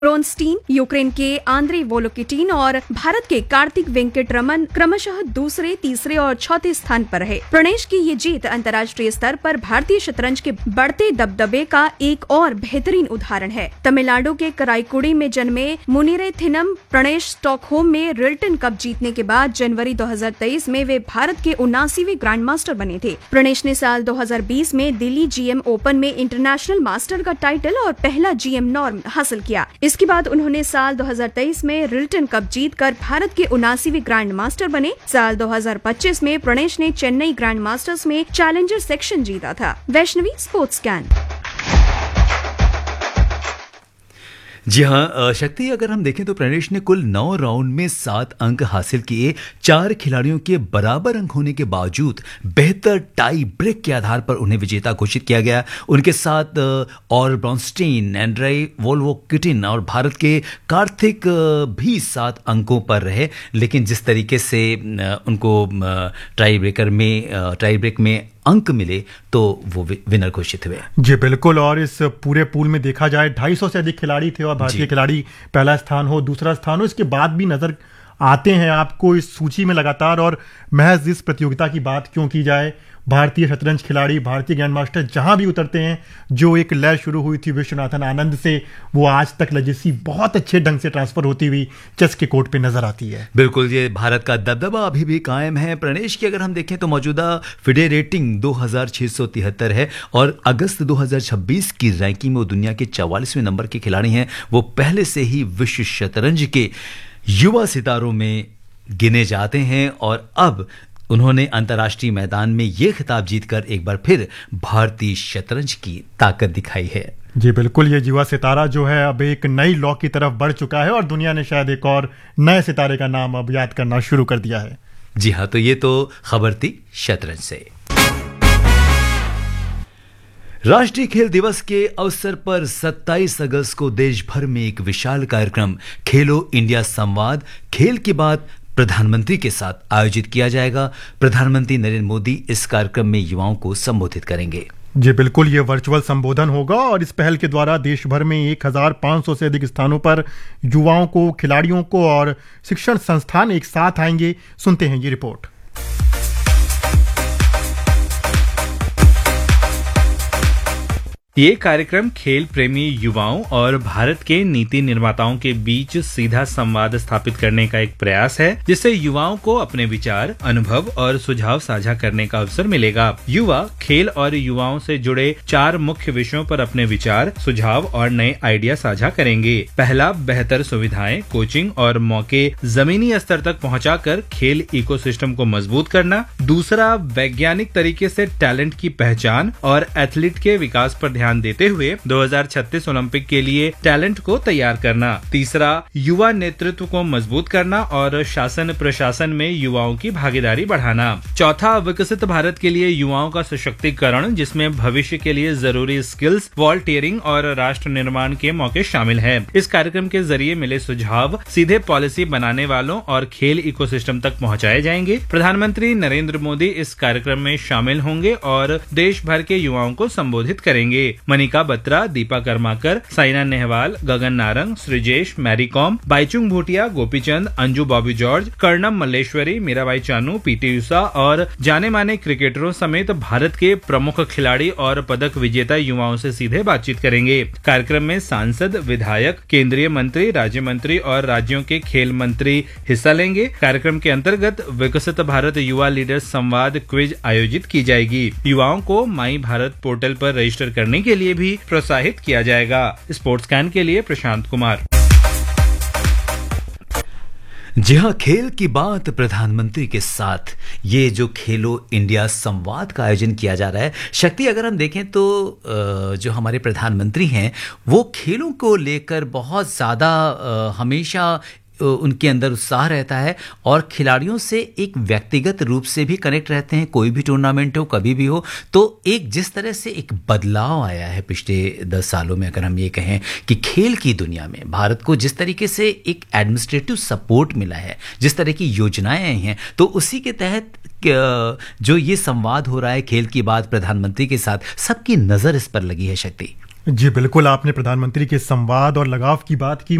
ब्रोनस्टीन, Ukraine के Andre वोलोकिटिन और भारत के कार्तिक वेंकटरमन क्रमशः दूसरे, तीसरे और चौथे स्थान पर रहे। प्रणेश की ये जीत अंतर्राष्ट्रीय स्तर पर भारतीय शतरंज के बढ़ते दबदबे का एक और बेहतरीन उदाहरण है। तमिलनाडु के कराईकुड़ी में जन्मे मुनिरत्नम प्रणेश स्टॉकहोम में रिल्टन कप जीतने के बाद जनवरी 2023 में वे भारत के 79वें ग्रैंड मास्टर बने थे। प्रणेश ने साल 2020 में दिल्ली GM ओपन में इंटरनेशनल मास्टर का टाइटल और पहला GM नॉर्म हासिल किया। इसके बाद उन्होंने साल 2023 में रिल्टन कप जीतकर भारत के 79वें ग्रैंड मास्टर बने। साल 2025 में प्रणेश ने चेन्नई ग्रैंड मास्टर्स में चैलेंजर सेक्शन जीता था। Vaishnavi, sports scan. जी हाँ शक्ति, अगर हम देखें तो प्रणेश ने कुल 9 राउंड में 7 अंक हासिल किए। 4 खिलाड़ियों के बराबर अंक होने के बावजूद बेहतर टाई ब्रेक के आधार पर उन्हें विजेता घोषित किया गया। उनके साथ और ब्रोनस्टीन, आंद्रे वोलोकिटिन और भारत के कार्तिक भी 7 अंकों पर रहे, लेकिन जिस तरीके से उनको टाई ब्रेक में अंक मिले तो वो विनर घोषित हुए। जी बिल्कुल, और इस पूरे पूल में देखा जाए 250 से अधिक खिलाड़ी थे और भारतीय खिलाड़ी पहला स्थान हो, दूसरा स्थान हो, इसके बाद भी नजर आते हैं आपको इस सूची में लगातार। और महज इस प्रतियोगिता की बात क्यों की जाए, भारतीय शतरंज खिलाड़ी, भारतीय ग्रैंड मास्टर जहां भी उतरते हैं, जो एक लय शुरू हुई थी विश्वनाथन आनंद से, वो आज तक लेजेसी बहुत अच्छे ढंग से ट्रांसफर होती हुई चेस के कोर्ट पे नजर आती है। बिल्कुल, ये भारत का दबदबा अभी भी कायम है। प्रणेश की अगर हम देखें तो मौजूदा फिडे रेटिंग 2673 है और अगस्त 2026 की रैंकिंग में वो दुनिया के 44वें नंबर के खिलाड़ी हैं। वो पहले से ही विश्व शतरंज के युवा सितारों में गिने जाते हैं और अब उन्होंने अंतर्राष्ट्रीय मैदान में ये खिताब जीतकर एक बार फिर भारतीय शतरंज की ताकत दिखाई है। जी बिल्कुल, ये युवा सितारा जो है अब एक नई लॉ की तरफ बढ़ चुका है और दुनिया ने शायद एक और नए सितारे का नाम अब याद करना शुरू कर दिया है। जी हाँ, तो ये तो खबर थी शतरंज से। राष्ट्रीय खेल दिवस के अवसर पर 27 अगस्त को देश भर में एक विशाल कार्यक्रम खेलो इंडिया संवाद खेल की बात प्रधानमंत्री के साथ आयोजित किया जाएगा। प्रधानमंत्री नरेंद्र मोदी इस कार्यक्रम में युवाओं को संबोधित करेंगे। जी बिल्कुल, ये वर्चुअल संबोधन होगा और इस पहल के द्वारा देश भर में 1500 से अधिक स्थानों पर युवाओं को, खिलाड़ियों को और शिक्षण संस्थान एक साथ आएंगे। सुनते हैं ये रिपोर्ट। ये कार्यक्रम खेल प्रेमी युवाओं और भारत के नीति निर्माताओं के बीच सीधा संवाद स्थापित करने का एक प्रयास है, जिससे युवाओं को अपने विचार, अनुभव और सुझाव साझा करने का अवसर मिलेगा। युवा खेल और युवाओं से जुड़े 4 मुख्य विषयों पर अपने विचार, सुझाव और नए आइडिया साझा करेंगे। पहला, बेहतर सुविधाएं, कोचिंग और मौके जमीनी स्तर तक पहुंचाकर खेल इकोसिस्टम को मजबूत करना। दूसरा, वैज्ञानिक तरीके से टैलेंट की पहचान और एथलीट के विकास पर ध्यान देते हुए 2036 ओलंपिक के लिए टैलेंट को तैयार करना। तीसरा, युवा नेतृत्व को मजबूत करना और शासन प्रशासन में युवाओं की भागीदारी बढ़ाना। चौथा, विकसित भारत के लिए युवाओं का सशक्तिकरण, जिसमें भविष्य के लिए जरूरी स्किल्स, वॉलंटियरिंग और राष्ट्र निर्माण के मौके शामिल हैं। इस कार्यक्रम के जरिए मिले सुझाव सीधे पॉलिसी बनाने वालों और खेल इकोसिस्टम तक पहुंचाए जाएंगे। प्रधानमंत्री नरेंद्र मोदी इस कार्यक्रम में शामिल होंगे और देश भर के युवाओं को संबोधित करेंगे। Manika Batra, Deepa Karmakar, Saina Nehwal, Gagan Narang, Srijesh, Mary com, Baichung Bhutia, Gopichand, Anju Bobby George, Karnam Malleswari, Mirabai Chanu, PT Usha और जाने माने क्रिकेटरों समेत भारत के प्रमुख खिलाड़ी और पदक विजेता युवाओं से सीधे बातचीत करेंगे। कार्यक्रम में सांसद, विधायक, केंद्रीय मंत्री, राज्य मंत्री और राज्यों के खेल मंत्री हिस्सा लेंगे। कार्यक्रम के अंतर्गत विकसित भारत युवा लीडर्स संवाद क्विज आयोजित की जाएगी। युवाओं को माई भारत पोर्टल पर रजिस्टर करने के लिए भी प्रोत्साहित किया जाएगा। स्पोर्ट्स स्कैन के लिए प्रशांत कुमार। जी हाँ, खेल की बात प्रधानमंत्री के साथ ये जो खेलो इंडिया संवाद का आयोजन किया जा रहा है। शक्ति, अगर हम देखें तो जो हमारे प्रधानमंत्री हैं वो खेलों को लेकर बहुत ज़्यादा हमेशा उनके अंदर उत्साह रहता है और खिलाड़ियों से एक व्यक्तिगत रूप से भी कनेक्ट रहते हैं। कोई भी टूर्नामेंट हो, कभी भी हो, तो एक जिस तरह से एक बदलाव आया है पिछले 10 सालों में, अगर हम ये कहें कि खेल की दुनिया में भारत को जिस तरीके से एक एडमिनिस्ट्रेटिव सपोर्ट मिला है, जिस तरह की योजनाएं आई हैं, तो उसी के तहत जो ये संवाद हो रहा है खेल की बात प्रधानमंत्री के साथ, सबकी नज़र इस पर लगी है। शक्ति, जी बिल्कुल, आपने प्रधानमंत्री के संवाद और लगाव की बात की।